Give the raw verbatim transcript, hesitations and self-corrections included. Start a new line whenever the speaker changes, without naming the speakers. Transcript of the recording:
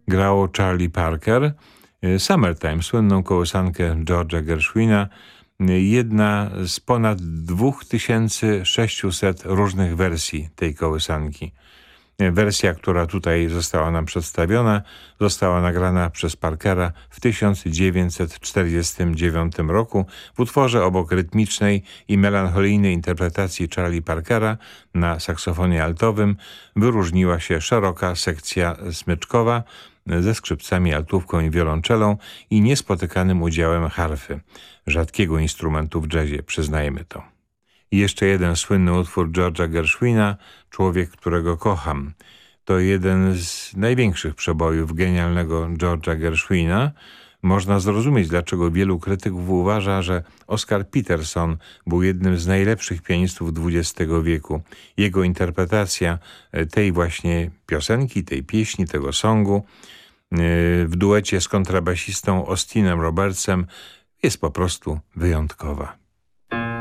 grało Charlie Parker. Summertime, słynną kołysankę George'a Gershwina, jedna z ponad dwa tysiące sześćset różnych wersji tej kołysanki. Wersja, która tutaj została nam przedstawiona, została nagrana przez Parkera w tysiąc dziewięćset czterdziestym dziewiątym roku w utworze obok rytmicznej i melancholijnej interpretacji Charlie Parkera na saksofonie altowym wyróżniła się szeroka sekcja smyczkowa ze skrzypcami, altówką i wiolonczelą i niespotykanym udziałem harfy, rzadkiego instrumentu w jazzie, przyznajmy to. I jeszcze jeden słynny utwór George'a Gershwina, Człowiek, którego kocham. To jeden z największych przebojów genialnego George'a Gershwina. Można zrozumieć, dlaczego wielu krytyków uważa, że Oscar Peterson był jednym z najlepszych pianistów dwudziestego wieku. Jego interpretacja tej właśnie piosenki, tej pieśni, tego songu w duecie z kontrabasistą Austinem Robertsem jest po prostu wyjątkowa.